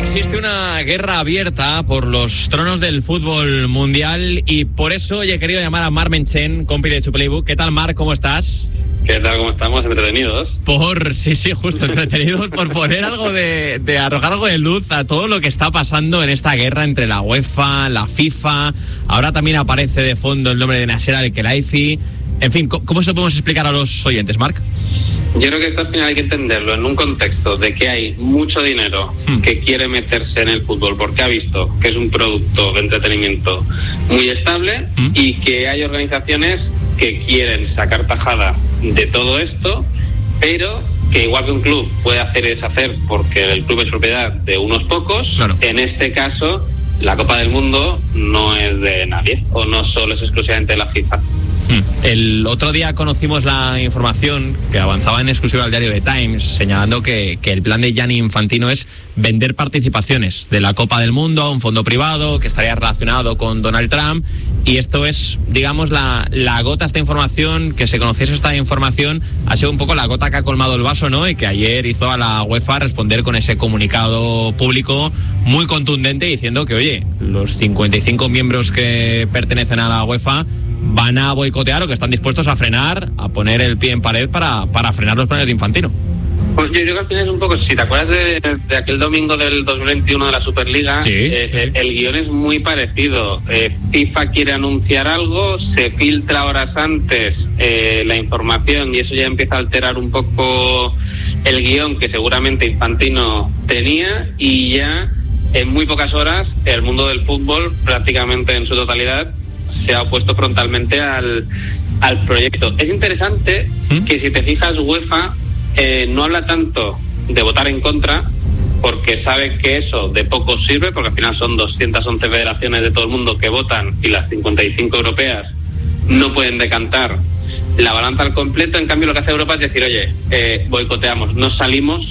Existe una guerra abierta por los tronos del fútbol mundial y por eso he querido llamar a Marc Menchen, compi de Chuplaybook. ¿Qué tal, Marc? ¿Cómo estás? ¿Qué tal? ¿Cómo estamos? ¿Entretenidos? Sí, justo, entretenidos por poner algo de arrojar algo de luz a todo lo que está pasando en esta guerra entre la UEFA, la FIFA. Ahora también aparece de fondo el nombre de Nasser Al-Khelaifi. En fin, ¿cómo se lo podemos explicar a los oyentes, Marc? Yo creo que esto al final hay que entenderlo en un contexto de que hay mucho dinero que quiere meterse en el fútbol porque ha visto que es un producto de entretenimiento muy estable y que hay organizaciones que quieren sacar tajada de todo esto, pero que igual que un club puede hacer y deshacer porque el club es propiedad de unos pocos, claro. En este caso la Copa del Mundo no es de nadie o no solo es exclusivamente de la FIFA. El otro día conocimos la información que avanzaba en exclusiva al diario The Times, señalando que el plan de Gianni Infantino es vender participaciones de la Copa del Mundo a un fondo privado que estaría relacionado con Donald Trump, y esto es, digamos, la gota, esta información, que se conociese esta información, ha sido un poco la gota que ha colmado el vaso, ¿no? Y que ayer hizo a la UEFA responder con ese comunicado público muy contundente diciendo que, oye, los 55 miembros que pertenecen a la UEFA van a boicotear o que están dispuestos a frenar, a poner el pie en pared para frenar los planes de Infantino. Pues yo creo que al final es un poco, si te acuerdas de aquel domingo del 2021 de la Superliga, sí. El guión es muy parecido. FIFA quiere anunciar algo, se filtra horas antes la información y eso ya empieza a alterar un poco el guión que seguramente Infantino tenía, y ya en muy pocas horas el mundo del fútbol, prácticamente en su totalidad, se ha opuesto frontalmente al proyecto. Es interesante que, si te fijas, UEFA no habla tanto de votar en contra, porque sabe que eso de poco sirve, porque al final son 211 federaciones de todo el mundo que votan y las 55 europeas no pueden decantar la balanza al completo. En cambio, lo que hace Europa es decir, oye, boicoteamos, no salimos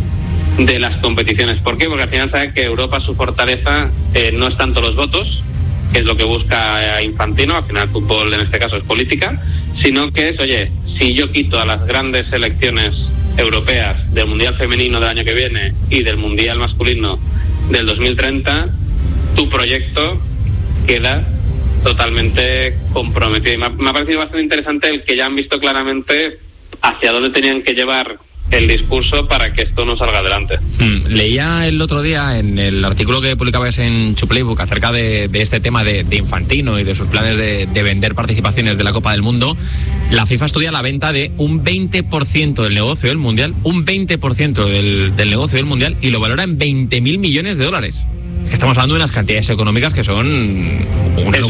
de las competiciones. ¿Por qué? Porque al final sabe que Europa, su fortaleza no es tanto los votos, que es lo que busca Infantino, al final el fútbol en este caso es política, sino que es, oye, si yo quito a las grandes selecciones europeas del Mundial Femenino del año que viene y del Mundial Masculino del 2030, tu proyecto queda totalmente comprometido. Y me ha parecido bastante interesante el que ya han visto claramente hacia dónde tenían que llevar el discurso para que esto no salga adelante. Leía el otro día en el artículo que publicabas en Chuplaybook acerca de este tema de Infantino y de sus planes de vender participaciones de la Copa del Mundo. La FIFA estudia la venta de un 20% del negocio del Mundial, un 20% del negocio del Mundial, y lo valora en 20.000 millones de dólares. Estamos hablando de unas cantidades económicas que son es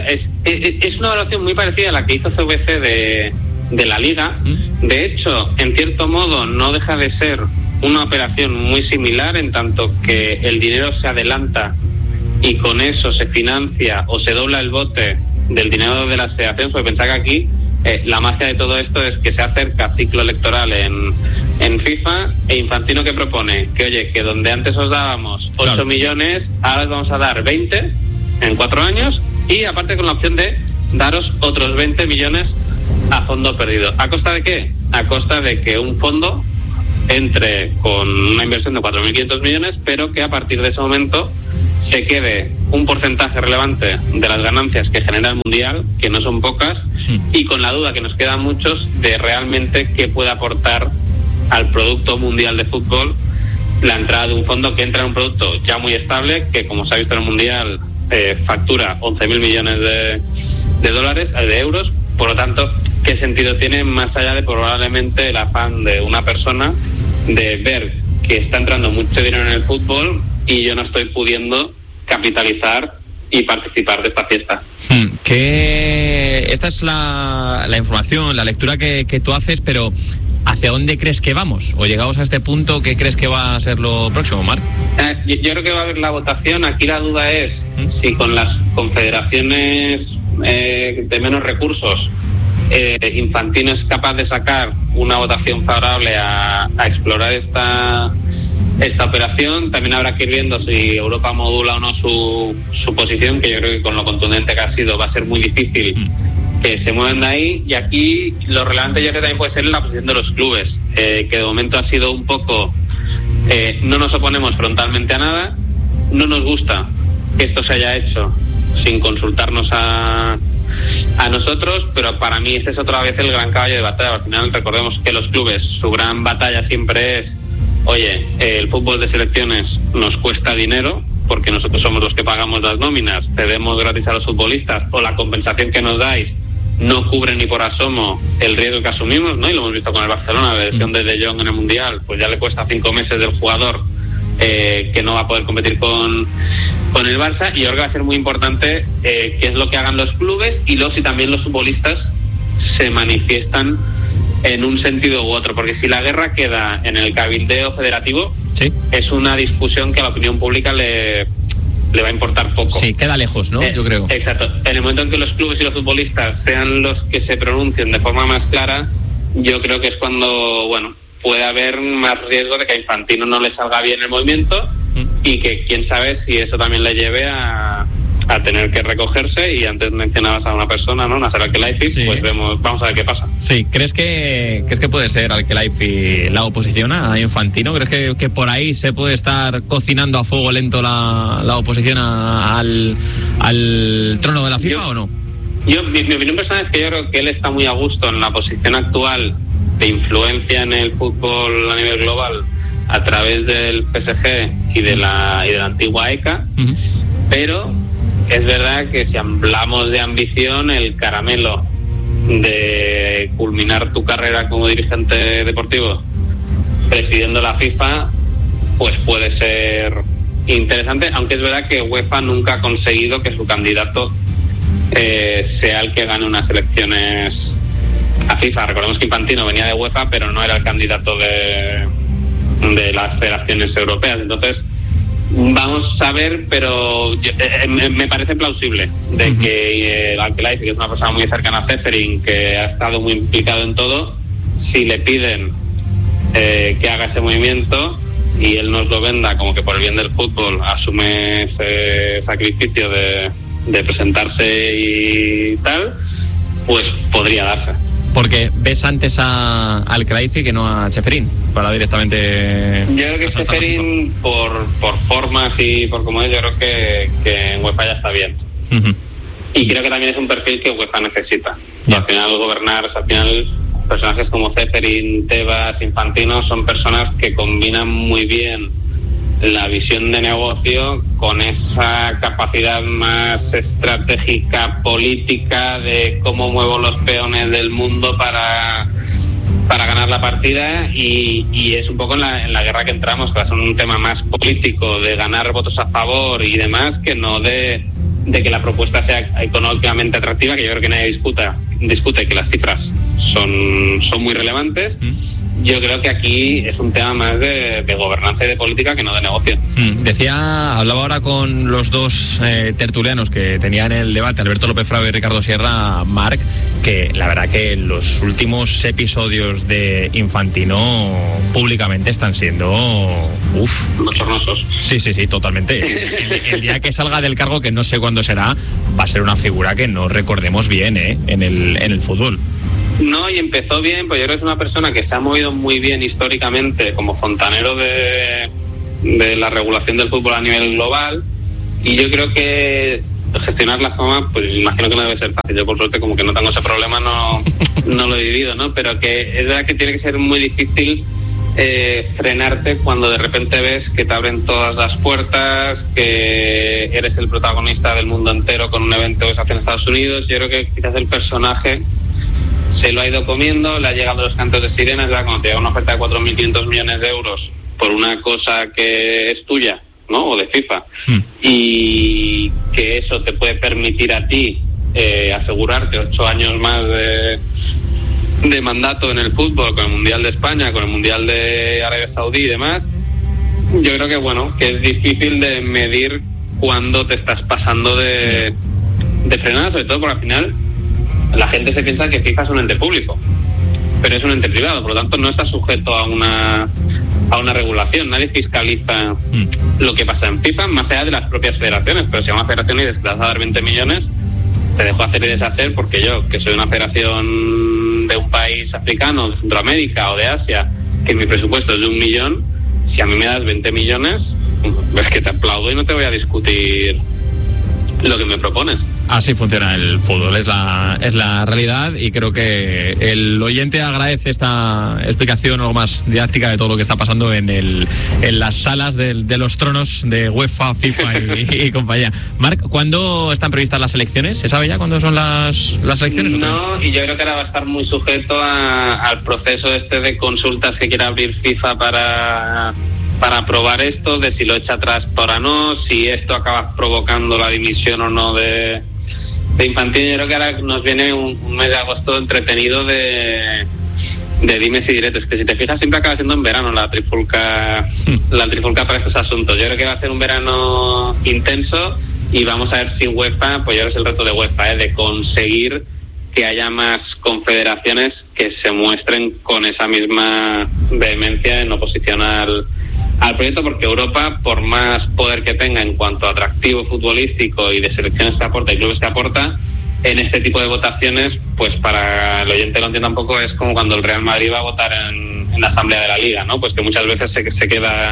una valoración muy parecida a la que hizo CVC de la Liga. De hecho, en cierto modo no deja de ser una operación muy similar, en tanto que el dinero se adelanta y con eso se financia o se dobla el bote del dinero de las federaciones. Porque pensá que aquí la magia de todo esto es que se acerca ciclo electoral en FIFA, e Infantino, que propone que, oye, que donde antes os dábamos 8 millones, ahora os vamos a dar 20 en 4 años, y aparte con la opción de daros otros 20 millones a fondo perdido. ¿A costa de qué? A costa de que un fondo entre con una inversión de 4.500 millones, pero que a partir de ese momento se quede un porcentaje relevante de las ganancias que genera el Mundial, que no son pocas, y con la duda que nos quedan muchos de realmente qué puede aportar al producto mundial de fútbol la entrada de un fondo que entra en un producto ya muy estable, que, como se ha visto en el Mundial, factura 11.000 millones de euros. Por lo tanto, ¿qué sentido tiene, más allá de probablemente el afán de una persona de ver que está entrando mucho dinero en el fútbol y yo no estoy pudiendo capitalizar y participar de esta fiesta? Esta es la información, la lectura que tú haces, pero ¿hacia dónde crees que vamos? ¿O llegados a este punto, qué crees que va a ser lo próximo, Marc? Yo creo que va a haber la votación. Aquí la duda es si con las confederaciones de menos recursos Infantino es capaz de sacar una votación favorable a explorar esta operación. También habrá que ir viendo si Europa modula o no su posición, que yo creo que con lo contundente que ha sido va a ser muy difícil que se muevan de ahí. Y aquí lo relevante yo creo que también puede ser la posición de los clubes, que de momento ha sido un poco No nos oponemos frontalmente a nada, no nos gusta que esto se haya hecho sin consultarnos a nosotros, pero para mí ese es otra vez el gran caballo de batalla. Al final recordemos que los clubes, su gran batalla siempre es, oye, el fútbol de selecciones nos cuesta dinero porque nosotros somos los que pagamos las nóminas, cedemos gratis a los futbolistas, o la compensación que nos dais no cubre ni por asomo el riesgo que asumimos, ¿no? Y lo hemos visto con el Barcelona, la lesión de De Jong en el Mundial, pues ya le cuesta 5 meses del jugador que no va a poder competir con el Barça. Y yo creo que va a ser muy importante qué es lo que hagan los clubes y si también los futbolistas se manifiestan en un sentido u otro, porque si la guerra queda en el cabildeo federativo, ¿sí?, es una discusión que a la opinión pública le va a importar poco. Sí, queda lejos, ¿no? Yo creo. Exacto. En el momento en que los clubes y los futbolistas sean los que se pronuncien de forma más clara, yo creo que es cuando, puede haber más riesgo de que a Infantino no le salga bien el movimiento y que quién sabe si eso también le lleve a tener que recogerse. Y antes mencionabas a una persona, ¿no? Nasser Al-Khelaifi, sí. Pues vamos a ver qué pasa. Sí, ¿crees que puede ser Al-Khelaifi la oposición a Infantino? ¿Crees que por ahí se puede estar cocinando a fuego lento la oposición al trono de la FIFA o no? Mi opinión personal es que yo creo que él está muy a gusto en la posición actual de influencia en el fútbol a nivel global a través del PSG y de la antigua ECA, pero es verdad que si hablamos de ambición, el caramelo de culminar tu carrera como dirigente deportivo presidiendo la FIFA, pues puede ser interesante, aunque es verdad que UEFA nunca ha conseguido que su candidato sea el que gane unas elecciones a FIFA. Recordemos que Infantino venía de UEFA, pero no era el candidato de las federaciones europeas. Entonces, vamos a ver, pero me parece plausible de que Al-Khelaifi, que es una persona muy cercana a Ceferin, que ha estado muy implicado en todo, si le piden que haga ese movimiento y él nos lo venda como que por el bien del fútbol asume ese sacrificio de presentarse y tal, pues podría darse. Porque ves antes a Al-Khelaifi que no a Ceferin para directamente. Yo creo que Ceferin por formas y por cómo es, yo creo que en UEFA ya está bien. Y creo que también es un perfil que UEFA necesita. Y al final personajes como Ceferin, Tebas, Infantino son personas que combinan muy bien la visión de negocio con esa capacidad más estratégica, política, de cómo muevo los peones del mundo para ganar la partida, y es un poco en la guerra que entramos, que va a ser un tema más político, de ganar votos a favor y demás, que no de que la propuesta sea económicamente atractiva, que yo creo que nadie discute que las cifras son muy relevantes. Yo creo que aquí es un tema más de gobernanza y de política que no de negocio. Hablaba ahora con los dos tertulianos que tenían el debate, Alberto López Fravo y Ricardo Sierra, Marc, que la verdad que los últimos episodios de Infantino públicamente están siendo bochornosos. Sí, totalmente. El día que salga del cargo, que no sé cuándo será, va a ser una figura que no recordemos bien en el fútbol. No, y empezó bien, pues yo creo que es una persona que se ha movido muy bien históricamente como fontanero de la regulación del fútbol a nivel global, y yo creo que gestionar la fama, pues imagino que no debe ser fácil. Yo por suerte como que no tengo ese problema, no lo he vivido, ¿no? Pero que es verdad que tiene que ser muy difícil frenarte cuando de repente ves que te abren todas las puertas, que eres el protagonista del mundo entero con un evento que se hace en Estados Unidos. Yo creo que quizás el personaje se lo ha ido comiendo, le ha llegado los cantos de sirenas, ya cuando te llega una oferta de 4.500 millones de euros por una cosa que es tuya, ¿no? O de FIFA, y que eso te puede permitir a ti asegurarte 8 años más de mandato en el fútbol, con el Mundial de España, con el Mundial de Arabia Saudí y demás. Yo creo que es difícil de medir cuando te estás pasando de frenada, sobre todo porque al final la gente se piensa que FIFA es un ente público, pero es un ente privado, por lo tanto no está sujeto a una regulación. Nadie fiscaliza lo que pasa en FIFA, más allá de las propias federaciones. Pero si a una federación le vas a dar 20 millones, te dejo hacer y deshacer, porque yo, que soy una federación de un país africano, de Centroamérica o de Asia, que mi presupuesto es de 1 millón, si a mí me das 20 millones, es que te aplaudo y no te voy a discutir lo que me propones. Así funciona el fútbol, es la realidad, y creo que el oyente agradece esta explicación algo más didáctica de todo lo que está pasando en las salas de los tronos de UEFA, FIFA y compañía. Marc, ¿cuándo están previstas las elecciones? ¿Se sabe ya cuándo son las elecciones? No, y yo creo que ahora va a estar muy sujeto al proceso de consultas que quiere abrir FIFA para aprobar esto, de si lo echa atrás para no, si esto acaba provocando la dimisión o no de Infantino. Yo creo que ahora nos viene un mes de agosto entretenido de dimes y diretes, que si te fijas siempre acaba siendo en verano la trifulca para estos asuntos. Yo creo que va a ser un verano intenso y vamos a ver si UEFA, pues yo creo que es el reto de UEFA, de conseguir que haya más confederaciones que se muestren con esa misma vehemencia en oposición al proyecto, porque Europa, por más poder que tenga en cuanto a atractivo futbolístico y de selecciones que aporta y clubes que aporta, en este tipo de votaciones, pues para el oyente lo entienda un poco, es como cuando el Real Madrid va a votar en la Asamblea de la Liga, ¿no? Pues que muchas veces se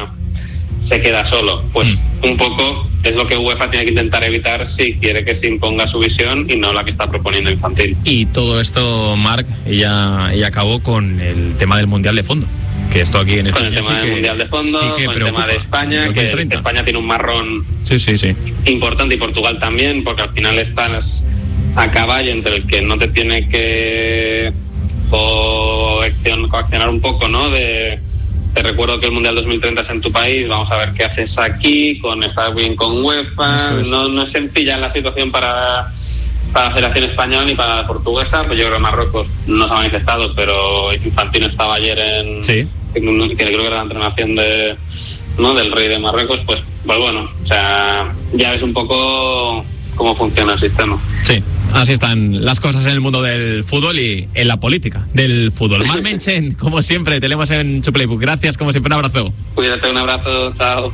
queda solo. Pues un poco es lo que UEFA tiene que intentar evitar si quiere que se imponga su visión y no la que está proponiendo Infantino. Y todo esto, Marc, ya acabó con el tema del Mundial de Fondo. Que esto aquí en España, con el tema del Mundial de Fondo, con el tema de España, que España tiene un marrón importante, y Portugal también, porque al final estás a caballo entre el que no te tiene que coaccionar un poco, ¿no? Te recuerdo que el Mundial 2030 es en tu país, vamos a ver qué haces aquí, estar bien con UEFA. No es sencilla la situación para la Federación Española ni para la portuguesa. Pues yo creo que Marruecos no se ha manifestado, pero Infantino estaba ayer que creo que era la entrenación del rey de Marruecos. Pues bueno, o sea, ya ves un poco cómo funciona el sistema. Sí, así están las cosas en el mundo del fútbol y en la política del fútbol. Marc Menchen, como siempre, te leemos en su Playbook. Gracias, como siempre, un abrazo. Cuídate, un abrazo, chao.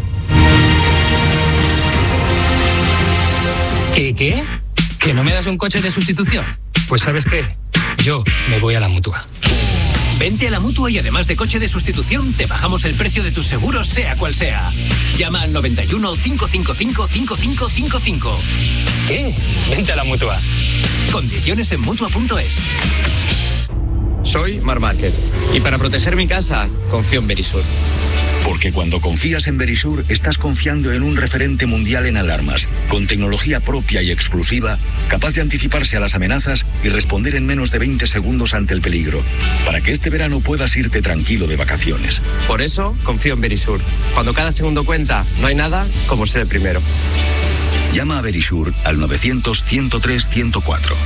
¿Qué? ¿Que no me das un coche de sustitución? Pues ¿sabes qué? Yo me voy a la Mutua. Vente a la Mutua y además de coche de sustitución, te bajamos el precio de tus seguros, sea cual sea. Llama al 91 555 5555. ¿Qué? Vente a la Mutua. Condiciones en Mutua.es. Soy Marc Márquez y para proteger mi casa confío en Verisur. Porque cuando confías en Verisur, estás confiando en un referente mundial en alarmas, con tecnología propia y exclusiva, capaz de anticiparse a las amenazas y responder en menos de 20 segundos ante el peligro, para que este verano puedas irte tranquilo de vacaciones. Por eso confío en Verisur. Cuando cada segundo cuenta, no hay nada como ser el primero. Llama a Verisur al 900-103-104.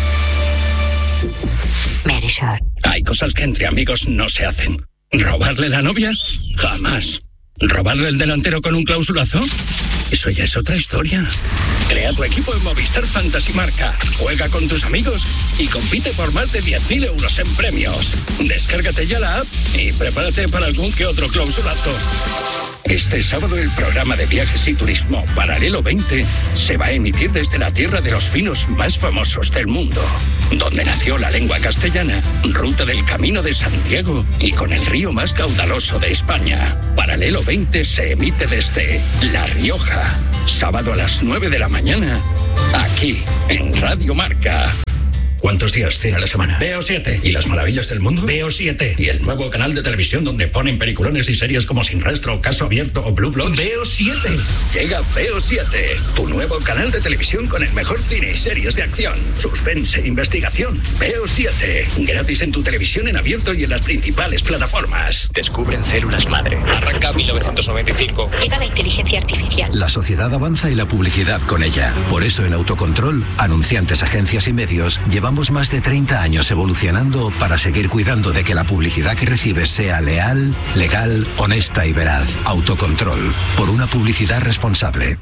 Verisur. Hay cosas que entre amigos no se hacen. ¿Robarle la novia? Jamás. ¿Robarle el delantero con un clausulazo? Eso ya es otra historia. Crea tu equipo en Movistar Fantasy Marca. Juega con tus amigos y compite por más de 10.000 euros en premios. Descárgate ya la app y prepárate para algún que otro clausulazo. Este sábado el programa de viajes y turismo Paralelo 20 se va a emitir desde la tierra de los vinos más famosos del mundo, donde nació la lengua castellana, ruta del Camino de Santiago y con el río más caudaloso de España. Paralelo 20 se emite desde La Rioja, sábado a las 9 de la mañana, aquí en Radio Marca. ¿Cuántos días tiene la semana? Veo 7. ¿Y las maravillas del mundo? Veo 7. ¿Y el nuevo canal de televisión donde ponen peliculones y series como Sin Rastro, Caso Abierto o Blue Bloods? Veo 7. Llega Veo 7, tu nuevo canal de televisión con el mejor cine y series de acción, suspense e investigación. Veo 7. Gratis en tu televisión en abierto y en las principales plataformas. Descubren células madre. Arranca 1995. Llega la inteligencia artificial. La sociedad avanza y la publicidad con ella. Por eso en Autocontrol, anunciantes, agencias y medios, llevamos más de 30 años evolucionando para seguir cuidando de que la publicidad que recibes sea leal, legal, honesta y veraz. Autocontrol, por una publicidad responsable.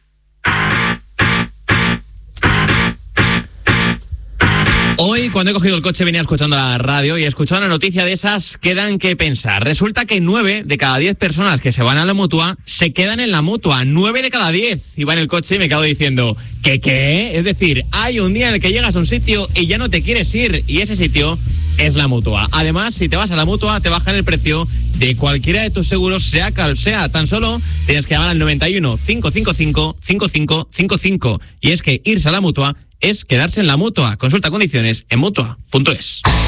Hoy, cuando he cogido el coche, venía escuchando la radio y he escuchado una noticia de esas que dan que pensar. Resulta que 9 de cada 10 personas que se van a la Mutua se quedan en la Mutua. 9 de cada 10. Iba en el coche y me quedo diciendo, ¿qué? Es decir, hay un día en el que llegas a un sitio y ya no te quieres ir, y ese sitio es la Mutua. Además, si te vas a la Mutua, te bajan el precio de cualquiera de tus seguros, sea cual sea. Tan solo tienes que llamar al 91 555 5555. Y es que irse a la Mutua es quedarse en la Mutua. Consulta condiciones en Mutua.es.